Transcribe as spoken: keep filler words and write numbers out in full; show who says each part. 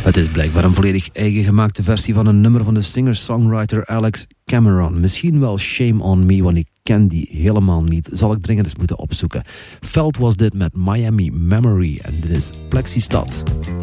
Speaker 1: Het is blijkbaar een volledig eigen gemaakte versie van een nummer van de singer-songwriter Alex Cameron. Misschien wel Shame on Me, want ik ken die helemaal niet. Zal ik dringend eens moeten opzoeken. Veld was dit met Miami Memory en dit is Plexistad.